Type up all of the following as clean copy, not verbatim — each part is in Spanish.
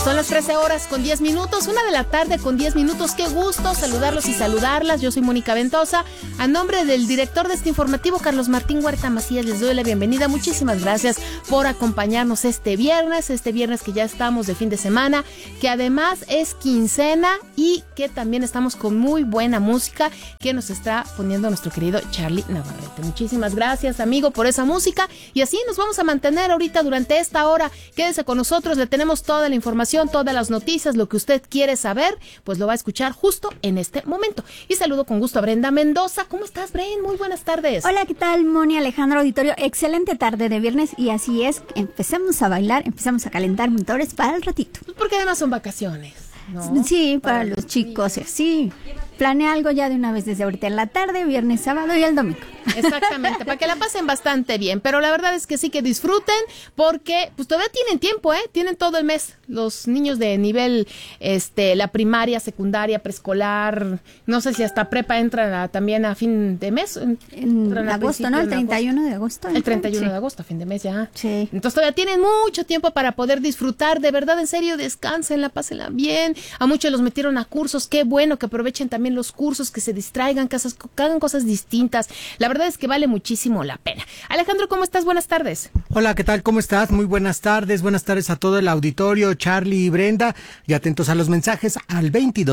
Son las 13 horas con 10 minutos, 1 de la tarde con 10 minutos. Qué gusto saludarlos y saludarlas. Yo soy Mónica Ventosa. A nombre del director de este informativo, Carlos Martín Huerta Macías, les doy la bienvenida. Muchísimas gracias por acompañarnos este viernes que ya estamos de fin de semana, que además es quincena y que también estamos con muy buena música que nos está poniendo nuestro querido Charlie Navarrete. Muchísimas gracias, amigo, por esa música. Y así nos vamos a mantener ahorita durante esta hora. Quédese con nosotros, le tenemos toda la información, todas las noticias, lo que usted quiere saber, pues lo va a escuchar justo en este momento. Y saludo con gusto a Brenda Mendoza. ¿Cómo estás, Bren? Muy buenas tardes. Hola, ¿qué tal, Moni, Alejandro, auditorio? Excelente tarde de viernes y así es, empecemos a bailar, empezamos a calentar motores para el ratito. Porque además son vacaciones, ¿no? Sí, para los chicos, sí. Planea algo ya de una vez desde ahorita en la tarde, viernes, sábado y el domingo. Exactamente, para que la pasen bastante bien. Pero la verdad es que sí que disfruten porque pues todavía tienen tiempo, tienen todo el mes. Los niños de nivel, la primaria, secundaria, preescolar, no sé si hasta prepa entran también a fin de mes. En agosto, ¿no? El 31 de agosto. El 31 de agosto, a fin de mes ya. Sí. Entonces todavía tienen mucho tiempo para poder disfrutar. De verdad, en serio, descánsenla, pásenla bien. A muchos los metieron a cursos. Qué bueno que aprovechen también los cursos, que se distraigan, que hagan cosas distintas. La verdad es que vale muchísimo la pena. Alejandro, ¿cómo estás? Buenas tardes. Hola, ¿qué tal? ¿Cómo estás? Muy buenas tardes a todo el auditorio, Charlie y Brenda, y atentos a los mensajes al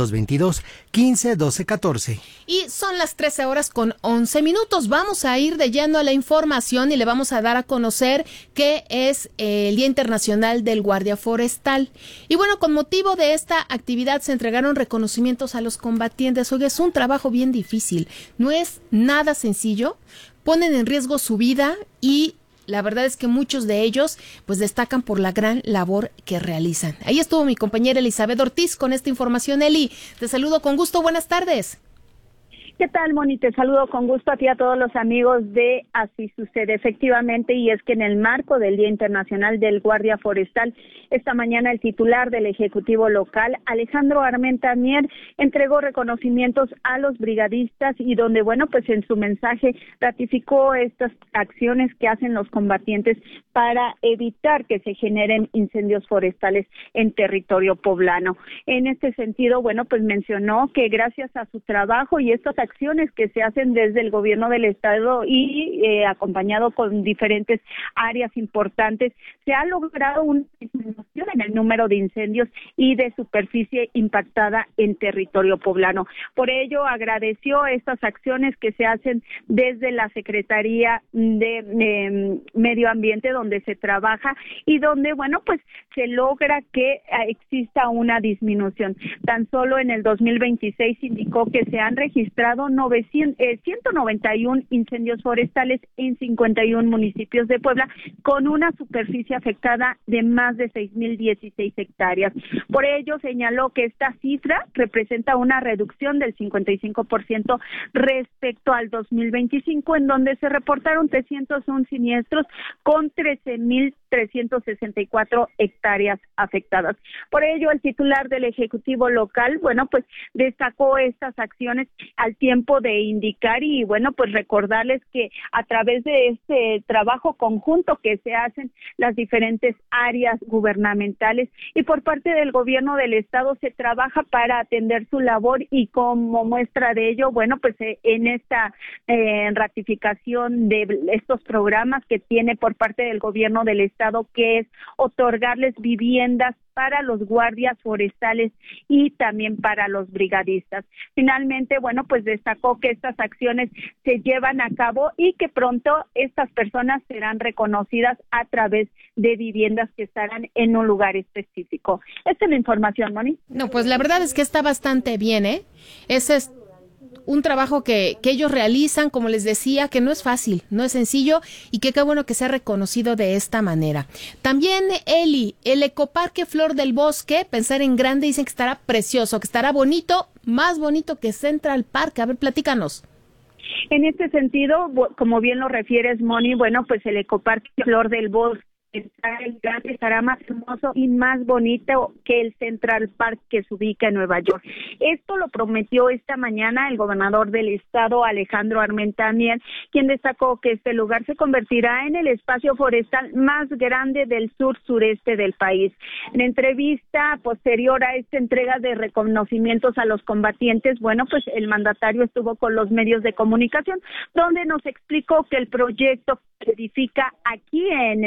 22 15 12 14. Y son las 13 horas con 11 minutos. Vamos a ir de lleno a la información y le vamos a dar a conocer qué es el Día Internacional del Guardia Forestal. Y bueno, con motivo de esta actividad se entregaron reconocimientos a los combatientes. Oye, es un trabajo bien difícil, no es nada sencillo, ponen en riesgo su vida y la verdad es que muchos de ellos pues destacan por la gran labor que realizan. Ahí estuvo mi compañera Elizabeth Ortiz con esta información. Eli, te saludo con gusto, buenas tardes. ¿Qué tal, Moni? Te saludo con gusto a ti y a todos los amigos de Así Sucede. Efectivamente, y es que en el marco del Día Internacional del Guardia Forestal, esta mañana el titular del Ejecutivo local, Alejandro Armenta Mier, entregó reconocimientos a los brigadistas y donde, bueno, pues en su mensaje ratificó estas acciones que hacen los combatientes para evitar que se generen incendios forestales en territorio poblano. En este sentido, bueno, pues mencionó que gracias a su trabajo y estas acciones que se hacen desde el gobierno del estado y acompañado con diferentes áreas importantes, se ha logrado una disminución en el número de incendios y de superficie impactada en territorio poblano. Por ello, agradeció estas acciones que se hacen desde la Secretaría de Medio Ambiente, donde se trabaja y donde, bueno, pues se logra que exista una disminución. Tan solo en el 2026 indicó que se han registrado 191 incendios forestales en 51 municipios de Puebla, con una superficie afectada de más de 6,016 hectáreas. Por ello, señaló que esta cifra representa una reducción del 55% respecto al 2025, en donde se reportaron 301 siniestros con 13,364 hectáreas afectadas. Por ello, el titular del Ejecutivo local, bueno, pues destacó estas acciones al tiempo de indicar y, bueno, pues recordarles que a través de este trabajo conjunto que se hacen las diferentes áreas gubernamentales y por parte del gobierno del estado se trabaja para atender su labor y como muestra de ello, bueno, pues en esta ratificación de estos programas que tiene por parte del gobierno del estado, que es otorgarles viviendas para los guardias forestales y también para los brigadistas. Finalmente, bueno, pues destacó que estas acciones se llevan a cabo y que pronto estas personas serán reconocidas a través de viviendas que estarán en un lugar específico. Esta es la información, Moni. No, pues la verdad es que está bastante bien, Ese es un trabajo que ellos realizan, como les decía, que no es fácil, no es sencillo y que qué bueno que sea reconocido de esta manera. También, Eli, el Ecoparque Flor del Bosque, pensar en grande, dicen que estará precioso, que estará bonito, más bonito que Central Park. A ver, platícanos. En este sentido, como bien lo refieres, Moni, bueno, pues el Ecoparque Flor del Bosque estará más hermoso y más bonito que el Central Park que se ubica en Nueva York. Esto lo prometió esta mañana el gobernador del estado, Alejandro Armenta Mier, quien destacó que este lugar se convertirá en el espacio forestal más grande del sur-sureste del país. En entrevista posterior a esta entrega de reconocimientos a los combatientes, bueno, pues el mandatario estuvo con los medios de comunicación, donde nos explicó que el proyecto que edifica aquí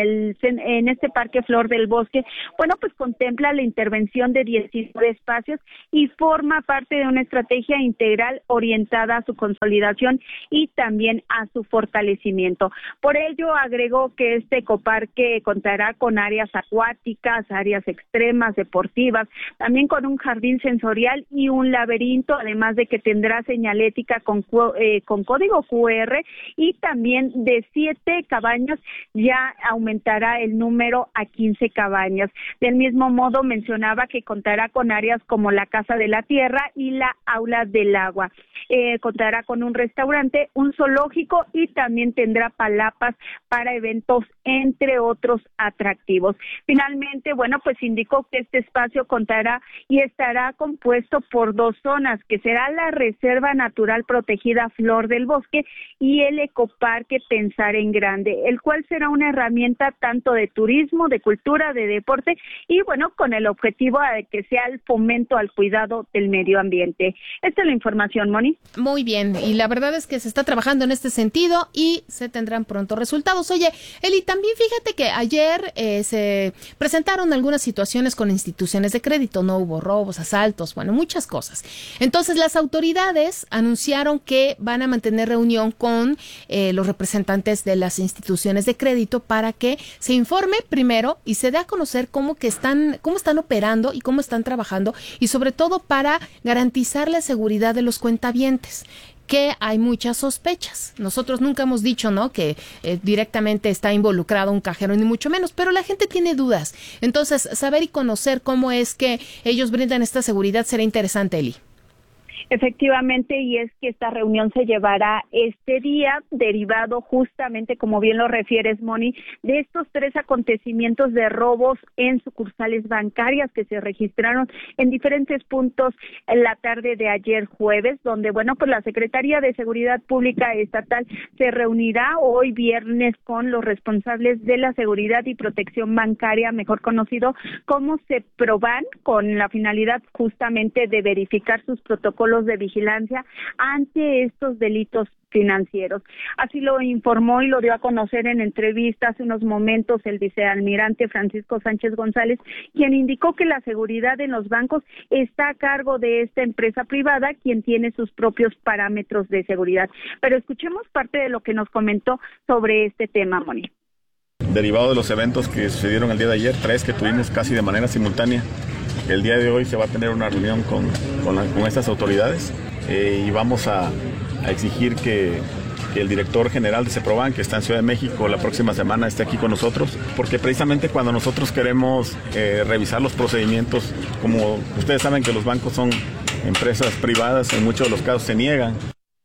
en este Parque Flor del Bosque, bueno, pues contempla la intervención de 19 espacios y forma parte de una estrategia integral orientada a su consolidación y también a su fortalecimiento. Por ello, agregó que este ecoparque contará con áreas acuáticas, áreas extremas, deportivas, también con un jardín sensorial y un laberinto, además de que tendrá señalética con código QR y también de 7 cabañas ya aumentará el número a 15 cabañas. Del mismo modo mencionaba que contará con áreas como la Casa de la Tierra y la Aula del Agua. Contará con un restaurante, un zoológico y también tendrá palapas para eventos, entre otros atractivos. Finalmente, bueno, pues indicó que este espacio contará y estará compuesto por 2 zonas, que será la Reserva Natural Protegida Flor del Bosque y el Ecoparque Pensar en Grande, el cual será una herramienta tanto de turismo, de cultura, de deporte y, bueno, con el objetivo de que sea el fomento al cuidado del medio ambiente. Esta es la información, Moni. Muy bien, y la verdad es que se está trabajando en este sentido y se tendrán pronto resultados. Oye, Eli, también fíjate que ayer se presentaron algunas situaciones con instituciones de crédito, no hubo robos, asaltos, bueno, muchas cosas. Entonces, las autoridades anunciaron que van a mantener reunión con los representantes de las instituciones de crédito para que se informe primero y se dé a conocer cómo están operando y cómo están trabajando y sobre todo para garantizar la seguridad de los cuentavientes, que hay muchas sospechas. Nosotros nunca hemos dicho, ¿no?, que directamente está involucrado un cajero, ni mucho menos, pero la gente tiene dudas. Entonces, saber y conocer cómo es que ellos brindan esta seguridad será interesante, Eli. Efectivamente, y es que esta reunión se llevará este día, derivado justamente, como bien lo refieres, Moni, de estos 3 acontecimientos de robos en sucursales bancarias que se registraron en diferentes puntos en la tarde de ayer jueves, donde, bueno, pues la Secretaría de Seguridad Pública Estatal se reunirá hoy viernes con los responsables de la seguridad y protección bancaria, mejor conocido como CEPROBAN, con la finalidad justamente de verificar sus protocolos de vigilancia ante estos delitos financieros. Así lo informó y lo dio a conocer en entrevista hace unos momentos el vicealmirante Francisco Sánchez González, quien indicó que la seguridad en los bancos está a cargo de esta empresa privada, quien tiene sus propios parámetros de seguridad. Pero escuchemos parte de lo que nos comentó sobre este tema, Moni. Derivado de los eventos que sucedieron el día de ayer, 3 que tuvimos casi de manera simultánea, el día de hoy se va a tener una reunión con estas autoridades y vamos a exigir que el director general de CEPROBAN, que está en Ciudad de México, la próxima semana esté aquí con nosotros, porque precisamente cuando nosotros queremos revisar los procedimientos, como ustedes saben que los bancos son empresas privadas, en muchos de los casos se niegan.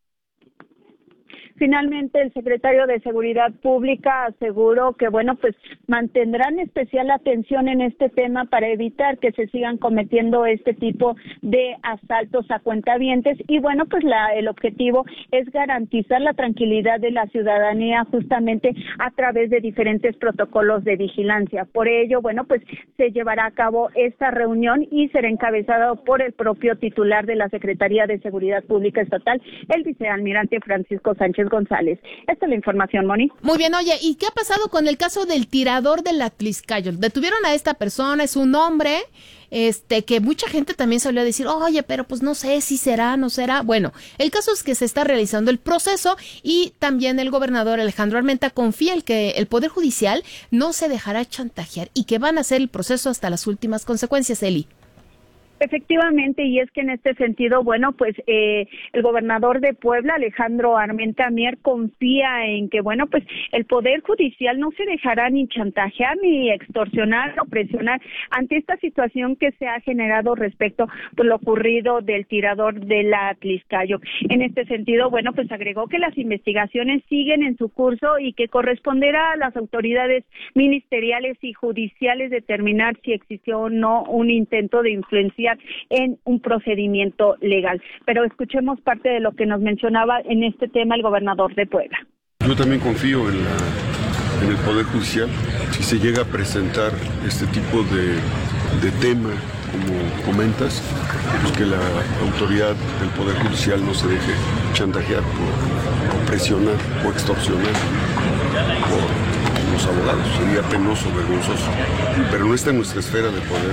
Finalmente, el secretario de Seguridad Pública aseguró que, bueno, pues mantendrán especial atención en este tema para evitar que se sigan cometiendo este tipo de asaltos a cuentavientes y, bueno, pues el objetivo es garantizar la tranquilidad de la ciudadanía justamente a través de diferentes protocolos de vigilancia. Por ello, bueno, pues se llevará a cabo esta reunión y será encabezado por el propio titular de la Secretaría de Seguridad Pública Estatal, el vicealmirante Francisco Sánchez González. Esta es la información, Moni. Muy bien, oye, ¿y qué ha pasado con el caso del tirador del Atliscayo? Detuvieron a esta persona, es un hombre, que mucha gente también salió a decir, oye, pero pues no sé si será, no será. Bueno, el caso es que se está realizando el proceso y también el gobernador Alejandro Armenta confía en que el Poder Judicial no se dejará chantajear y que van a hacer el proceso hasta las últimas consecuencias, Eli. Efectivamente, y es que en este sentido, bueno, pues el gobernador de Puebla, Alejandro Armenta Mier, confía en que, bueno, pues el Poder Judicial no se dejará ni chantajear, ni extorsionar o presionar ante esta situación que se ha generado respecto a lo ocurrido del tirador de la Atlixcayo. En este sentido, bueno, pues agregó que las investigaciones siguen en su curso y que corresponderá a las autoridades ministeriales y judiciales determinar si existió o no un intento de influenciar en un procedimiento legal. Pero escuchemos parte de lo que nos mencionaba en este tema el gobernador de Puebla. Yo también confío en el Poder Judicial. Si se llega a presentar este tipo de tema, como comentas, pues que la autoridad del Poder Judicial no se deje chantajear o presionar o extorsionar por los abogados. Sería penoso, vergonzoso, pero no está en nuestra esfera de poder.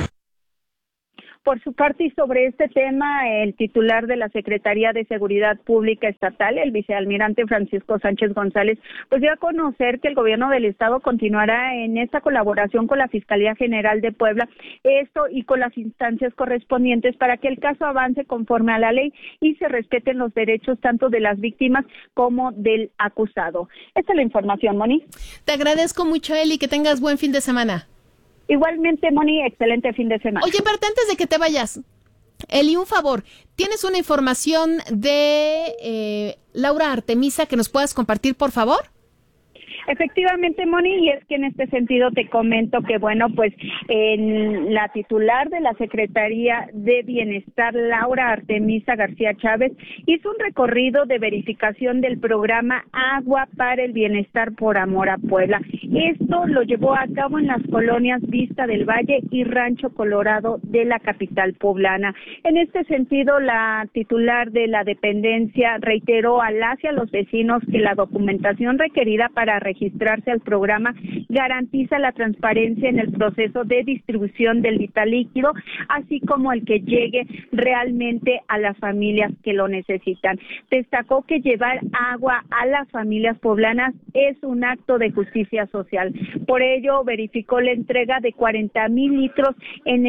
Por su parte, y sobre este tema, el titular de la Secretaría de Seguridad Pública Estatal, el vicealmirante Francisco Sánchez González, pues dio a conocer que el gobierno del estado continuará en esta colaboración con la Fiscalía General de Puebla, esto y con las instancias correspondientes para que el caso avance conforme a la ley y se respeten los derechos tanto de las víctimas como del acusado. Esta es la información, Moni. Te agradezco mucho, Eli, que tengas buen fin de semana. Igualmente, Moni, excelente fin de semana. Oye, pero antes de que te vayas, Eli, un favor, ¿tienes una información de Laura Artemisa que nos puedas compartir, por favor? Efectivamente, Moni, y es que en este sentido te comento que, bueno, pues en la titular de la Secretaría de Bienestar, Laura Artemisa García Chávez, hizo un recorrido de verificación del programa Agua para el Bienestar por Amor a Puebla. Esto lo llevó a cabo en las colonias Vista del Valle y Rancho Colorado de la capital poblana. En este sentido, la titular de la dependencia reiteró a las y a los vecinos que la documentación requerida para registrarse al programa garantiza la transparencia en el proceso de distribución del vital líquido, así como el que llegue realmente a las familias que lo necesitan. Destacó que llevar agua a las familias poblanas es un acto de justicia social. Por ello, verificó la entrega de 40,000 litros en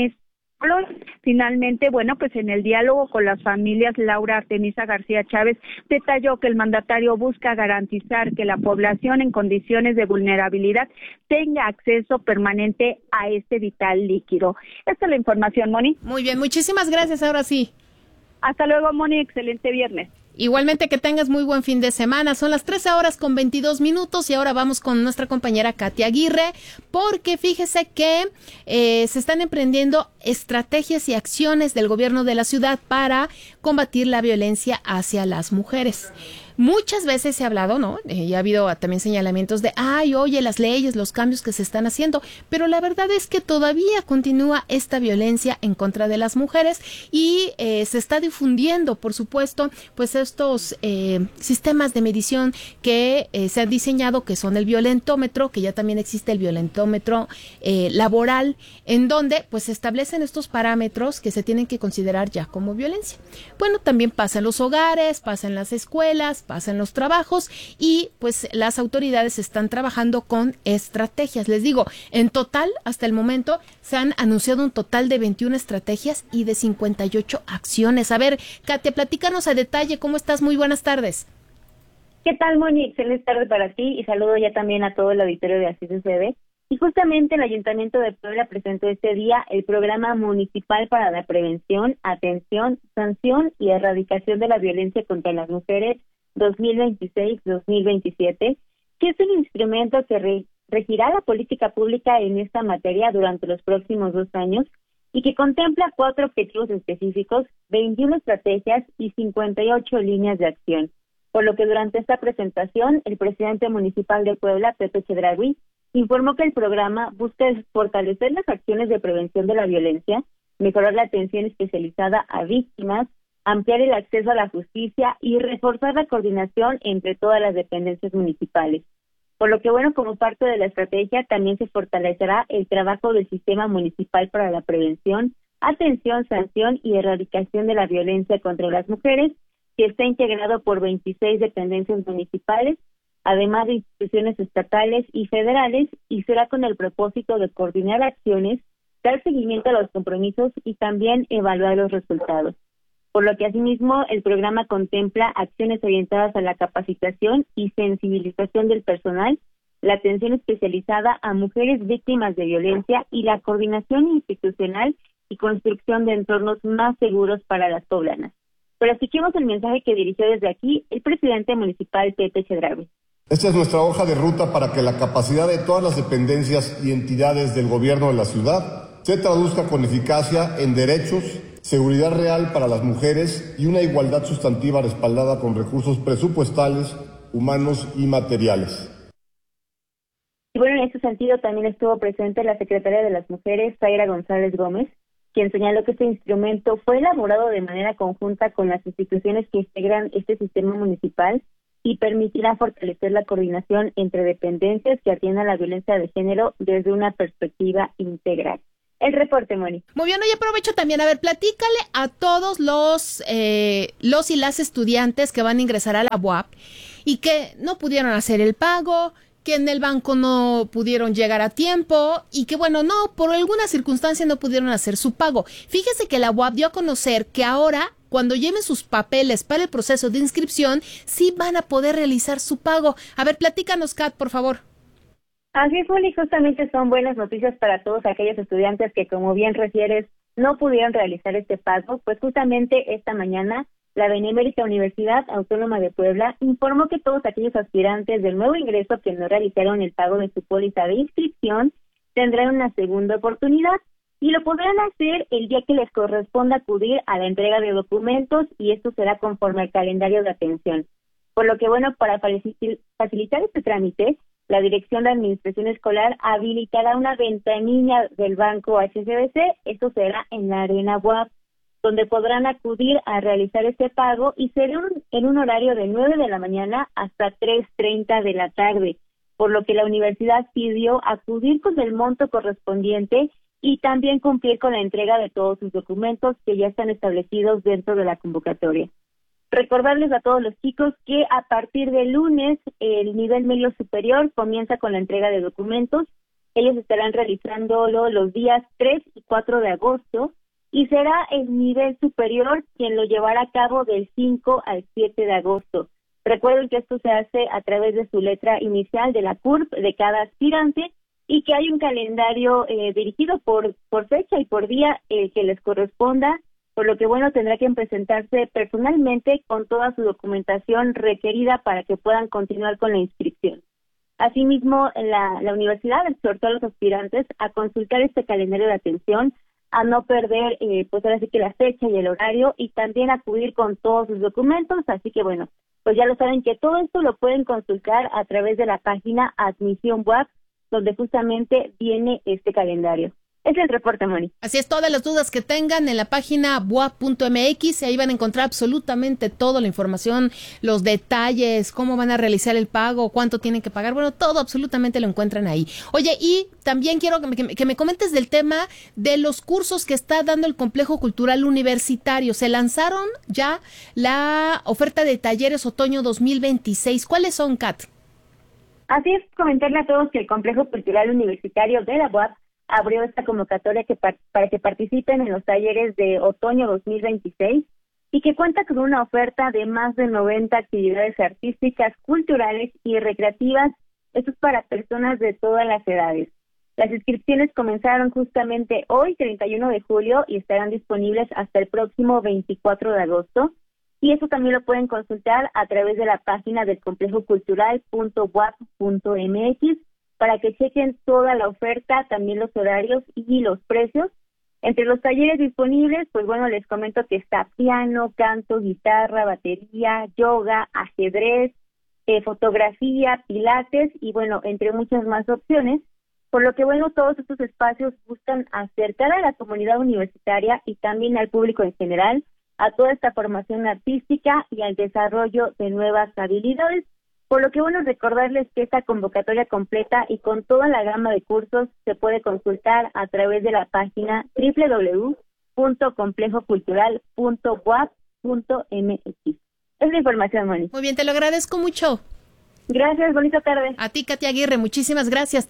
Finalmente, bueno, pues en el diálogo con las familias, Laura Artemisa García Chávez detalló que el mandatario busca garantizar que la población en condiciones de vulnerabilidad tenga acceso permanente a este vital líquido. Esta es la información, Moni. Muy bien, muchísimas gracias, ahora sí. Hasta luego, Moni, excelente viernes. Igualmente que tengas muy buen fin de semana. Son las 13:22 y ahora vamos con nuestra compañera Katia Aguirre, porque fíjese que se están emprendiendo estrategias y acciones del gobierno de la ciudad para combatir la violencia hacia las mujeres. Muchas veces se ha hablado, ¿no? Y ha habido también señalamientos de, oye, las leyes, los cambios que se están haciendo, pero la verdad es que todavía continúa esta violencia en contra de las mujeres y se está difundiendo, por supuesto, pues estos sistemas de medición que se han diseñado, que son el violentómetro, que ya también existe el violentómetro laboral, en donde pues se establecen estos parámetros que se tienen que considerar ya como violencia. Bueno, también pasa en los hogares, pasa en las escuelas, pasa en los trabajos y pues las autoridades están trabajando con estrategias. Les digo, en total, hasta el momento, se han anunciado un total de 21 estrategias y de 58 acciones. A ver, Katia, platícanos a detalle, ¿cómo estás? Muy buenas tardes. ¿Qué tal, Moni? Excelente tarde para ti y saludo ya también a todo el auditorio de Así Sucede. Y justamente el Ayuntamiento de Puebla presentó este día el Programa Municipal para la Prevención, Atención, Sanción y Erradicación de la Violencia contra las Mujeres 2026-2027, que es un instrumento que regirá la política pública en esta materia durante los próximos 2 años y que contempla 4 objetivos específicos, 21 estrategias y 58 líneas de acción. Por lo que durante esta presentación, el presidente municipal de Puebla, Pepe Chedraui, informó que el programa busca fortalecer las acciones de prevención de la violencia, mejorar la atención especializada a víctimas, ampliar el acceso a la justicia y reforzar la coordinación entre todas las dependencias municipales. Por lo que, bueno, como parte de la estrategia, también se fortalecerá el trabajo del Sistema Municipal para la Prevención, Atención, Sanción y Erradicación de la Violencia contra las Mujeres, que está integrado por 26 dependencias municipales, además de instituciones estatales y federales, y será con el propósito de coordinar acciones dar seguimiento a los compromisos y también evaluar los resultados. Por lo que asimismo el programa contempla acciones orientadas a la capacitación y sensibilización del personal, la atención especializada a mujeres víctimas de violencia y la coordinación institucional y construcción de entornos más seguros para las poblanas. Pero escuchemos el mensaje que dirigió desde aquí el presidente municipal Pepe Chedraui. Esta es nuestra hoja de ruta para que la capacidad de todas las dependencias y entidades del gobierno de la ciudad se traduzca con eficacia en derechos, seguridad real para las mujeres y una igualdad sustantiva respaldada con recursos presupuestales, humanos y materiales. Y bueno, en este sentido también estuvo presente la secretaria de las Mujeres, Zaira González Gómez, quien señaló que este instrumento fue elaborado de manera conjunta con las instituciones que integran este sistema municipal y permitirá fortalecer la coordinación entre dependencias que atiendan la violencia de género desde una perspectiva integral. El reporte, Moni. Muy bien, oye, aprovecho también, a ver, platícale a todos los y las estudiantes que van a ingresar a la UAP y que no pudieron hacer el pago, que en el banco no pudieron llegar a tiempo y que, bueno, no, por alguna circunstancia no pudieron hacer su pago. Fíjese que la UAP dio a conocer que ahora, cuando lleven sus papeles para el proceso de inscripción, sí van a poder realizar su pago. A ver, platícanos, Kat, por favor. Así es, Moni, justamente son buenas noticias para todos aquellos estudiantes que, como bien refieres, no pudieron realizar este pago, pues justamente esta mañana la Benemérita Universidad Autónoma de Puebla informó que todos aquellos aspirantes del nuevo ingreso que no realizaron el pago de su póliza de inscripción tendrán una segunda oportunidad y lo podrán hacer el día que les corresponda acudir a la entrega de documentos y esto será conforme al calendario de atención. Por lo que, bueno, para facilitar este trámite, la Dirección de Administración Escolar habilitará una ventanilla del Banco HSBC, esto será en la Arena UAP, donde podrán acudir a realizar este pago y será en un horario de 9 de la mañana hasta 3:30 de la tarde, por lo que la universidad pidió acudir con el monto correspondiente y también cumplir con la entrega de todos sus documentos que ya están establecidos dentro de la convocatoria. Recordarles a todos los chicos que a partir del lunes el nivel medio superior comienza con la entrega de documentos. Ellos estarán realizándolo los días 3 y 4 de agosto y será el nivel superior quien lo llevará a cabo del 5 al 7 de agosto. Recuerden que esto se hace a través de su letra inicial de la CURP de cada aspirante y que hay un calendario dirigido por fecha y por día que les corresponda, por lo que, bueno, tendrá que presentarse personalmente con toda su documentación requerida para que puedan continuar con la inscripción. Asimismo, la universidad exhortó a los aspirantes a consultar este calendario de atención, a no perder, pues ahora sí que la fecha y el horario, y también acudir con todos sus documentos. Así que, bueno, pues ya lo saben que todo esto lo pueden consultar a través de la página Admisión UAP, donde justamente viene este calendario. Es el reporte, Moni. Así es, todas las dudas que tengan en la página buap.mx, ahí van a encontrar absolutamente toda la información, los detalles, cómo van a realizar el pago, cuánto tienen que pagar, bueno, todo absolutamente lo encuentran ahí. Oye, y también quiero que me comentes del tema de los cursos que está dando el Complejo Cultural Universitario. Se lanzaron ya la oferta de talleres otoño 2026. ¿Cuáles son, Kat? Así es, comentarle a todos que el Complejo Cultural Universitario de la UAP abrió esta convocatoria para que participen en los talleres de otoño 2026 y que cuenta con una oferta de más de 90 actividades artísticas, culturales y recreativas. Esto es para personas de todas las edades. Las inscripciones comenzaron justamente hoy, 31 de julio, y estarán disponibles hasta el próximo 24 de agosto. Y eso también lo pueden consultar a través de la página del complejocultural.wap.mx para que chequen toda la oferta, también los horarios y los precios. Entre los talleres disponibles, pues bueno, les comento que está piano, canto, guitarra, batería, yoga, ajedrez, fotografía, pilates y bueno, entre muchas más opciones. Por lo que bueno, todos estos espacios buscan acercar a la comunidad universitaria y también al público en general a toda esta formación artística y al desarrollo de nuevas habilidades. Por lo que bueno, recordarles que esta convocatoria completa y con toda la gama de cursos se puede consultar a través de la página www.complejocultural.wap.mx. Es la información, Moni. Muy bien, te lo agradezco mucho. Gracias, bonita tarde. A ti, Katia Aguirre, muchísimas gracias.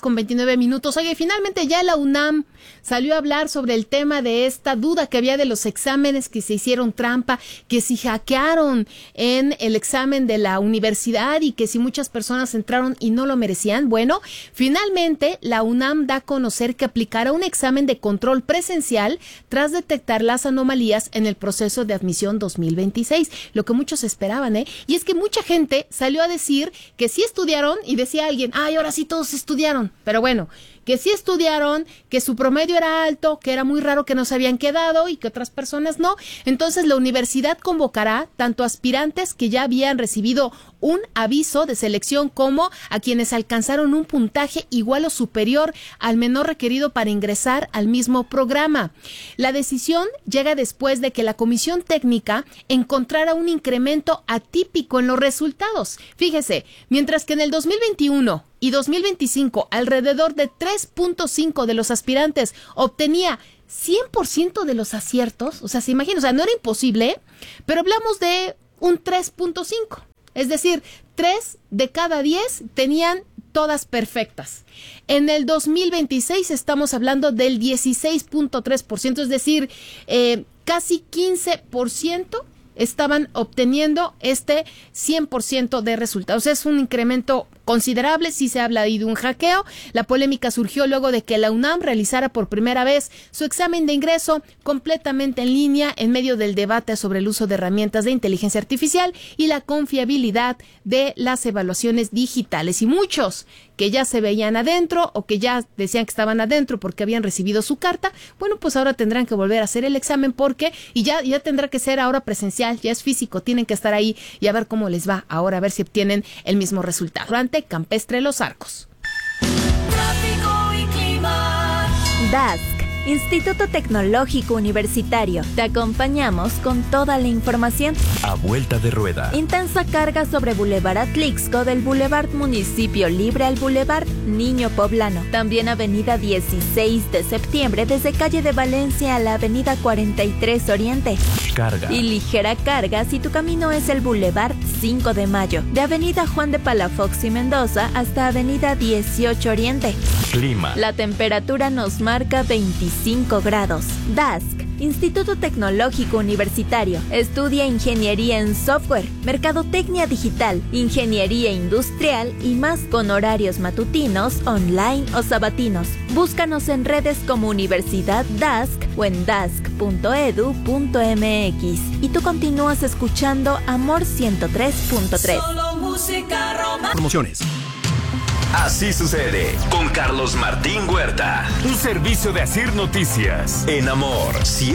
13:29. Oye, finalmente ya la UNAM salió a hablar sobre el tema de esta duda que había de los exámenes, que se hicieron trampa, que si hackearon en el examen de la universidad y que si muchas personas entraron y no lo merecían. Bueno, finalmente la UNAM da a conocer que aplicará un examen de control presencial tras detectar las anomalías en el proceso de admisión 2026, lo que muchos esperaban, y es que mucha gente salió a decir que sí estudiaron y decía alguien, ay, ahora sí todos estudiaron, pero bueno, que sí estudiaron, que su promedio era alto, que era muy raro que no se habían quedado y que otras personas no. Entonces la universidad convocará tanto aspirantes que ya habían recibido un aviso de selección como a quienes alcanzaron un puntaje igual o superior al menor requerido para ingresar al mismo programa. La decisión llega después de que la comisión técnica encontrara un incremento atípico en los resultados. Fíjese, mientras que en el 2021 y 2025 alrededor de 3.5 de los aspirantes obtenía 100% de los aciertos, o sea, se imagina, o sea, no era imposible, pero hablamos de un 3.5, es decir, 3 de cada 10 tenían todas perfectas. En el 2026 estamos hablando del 16.3%, es decir, casi 15% estaban obteniendo este 100% de resultados. Es un incremento considerable, sí se habla ahí de un hackeo. La polémica surgió luego de que la UNAM realizara por primera vez su examen de ingreso completamente en línea en medio del debate sobre el uso de herramientas de inteligencia artificial y la confiabilidad de las evaluaciones digitales. Y muchos que ya se veían adentro o que ya decían que estaban adentro porque habían recibido su carta, bueno, pues ahora tendrán que volver a hacer el examen porque, y ya tendrá que ser ahora presencial, ya es físico, tienen que estar ahí y a ver cómo les va ahora, a ver si obtienen el mismo resultado. Campestre Los Arcos. Tráfico y clima. DASC, Instituto Tecnológico Universitario. Te acompañamos con toda la información. A vuelta de rueda. Intensa carga sobre Boulevard Atlixco, del Boulevard Municipio Libre al Boulevard Niño Poblano. También Avenida 16 de Septiembre, desde Calle de Valencia a la Avenida 43 Oriente. Carga. Y ligera carga si tu camino es el Boulevard 5 de Mayo, de Avenida Juan de Palafox y Mendoza hasta Avenida 18 Oriente. Clima. La temperatura nos marca 25 grados. DASC, Instituto Tecnológico Universitario. Estudia Ingeniería en Software, Mercadotecnia Digital, Ingeniería Industrial y más con horarios matutinos, online o sabatinos. Búscanos en redes como Universidad DASC o en dasc.edu.mx. Y tú continúas escuchando Amor 103.3. Solo música romántica. Promociones. Así sucede con Carlos Martín Huerta. Un servicio de Asir Noticias. En Amor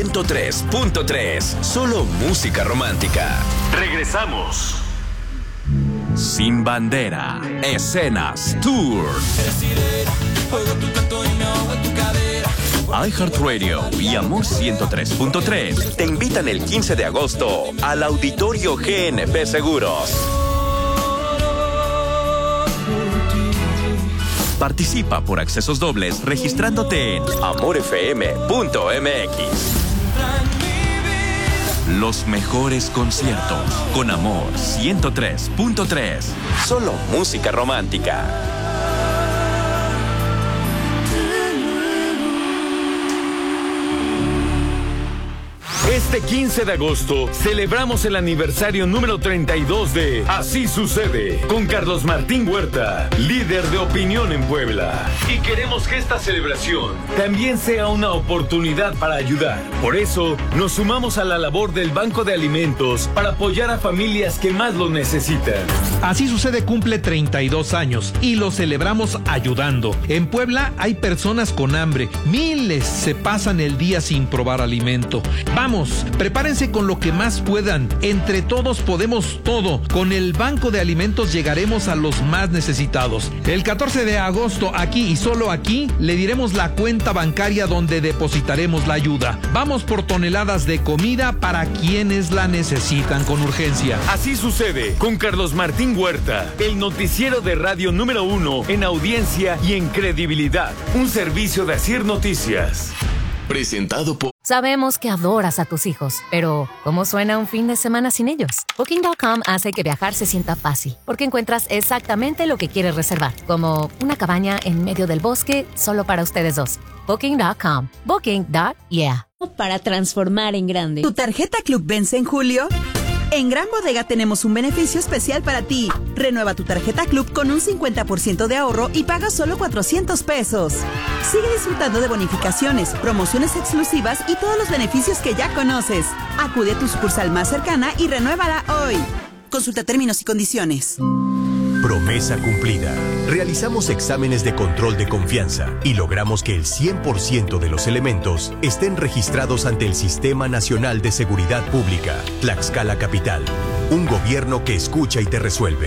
103.3. Solo música romántica. Regresamos. Sin bandera. Escenas Tour. iHeartRadio y Amor 103.3 te invitan el 15 de agosto al Auditorio GNP Seguros. Participa por accesos dobles registrándote en amorfm.mx. Los mejores conciertos con Amor 103.3. Solo música romántica. Este 15 de agosto celebramos el aniversario número 32 de Así Sucede con Carlos Martín Huerta, líder de opinión en Puebla. Y queremos que esta celebración también sea una oportunidad para ayudar. Por eso nos sumamos a la labor del Banco de Alimentos para apoyar a familias que más lo necesitan. Así Sucede cumple 32 años y lo celebramos ayudando. En Puebla hay personas con hambre, miles se pasan el día sin probar alimento. Vamos, prepárense con lo que más puedan. Entre todos podemos todo. Con el Banco de Alimentos llegaremos a los más necesitados. El 14 de agosto, aquí y solo aquí, le diremos la cuenta bancaria donde depositaremos la ayuda. Vamos por toneladas de comida para quienes la necesitan con urgencia. Así Sucede con Carlos Martín Huerta, el noticiero de radio número 1 en audiencia y en credibilidad. Un servicio de Asir Noticias. Presentado por Sabemos que adoras a tus hijos, pero ¿cómo suena un fin de semana sin ellos? Booking.com hace que viajar se sienta fácil, porque encuentras exactamente lo que quieres reservar, como una cabaña en medio del bosque solo para ustedes dos. Booking.com. Booking.yeah. Para transformar en grande. ¿Tu tarjeta Club vence en julio? En Gran Bodega tenemos un beneficio especial para ti. Renueva tu tarjeta Club con un 50% de ahorro y paga solo $400. Sigue disfrutando de bonificaciones, promociones exclusivas y todos los beneficios que ya conoces. Acude a tu sucursal más cercana y renuévala hoy. Consulta términos y condiciones. Promesa cumplida. Realizamos exámenes de control de confianza y logramos que el 100% de los elementos estén registrados ante el Sistema Nacional de Seguridad Pública, Tlaxcala Capital. Un gobierno que escucha y te resuelve.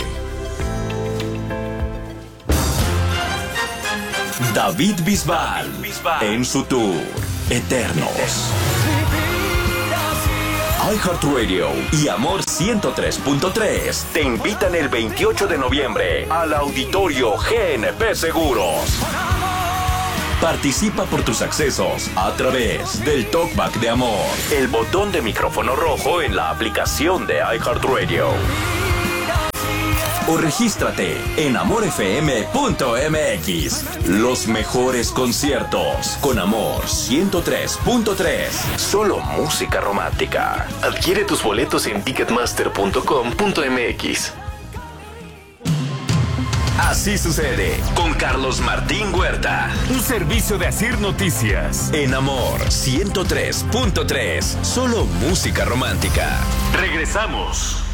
David Bisbal en su tour Eternos. iHeartRadio y Amor 103.3 te invitan el 28 de noviembre al Auditorio GNP Seguros. Participa por tus accesos a través del Talkback de Amor, el botón de micrófono rojo en la aplicación de iHeartRadio. O regístrate en amorfm.mx. Los mejores conciertos con Amor 103.3. Solo música romántica. Adquiere tus boletos en ticketmaster.com.mx. Así sucede con Carlos Martín Huerta. Un servicio de Asir Noticias. En Amor 103.3. Solo música romántica. Regresamos.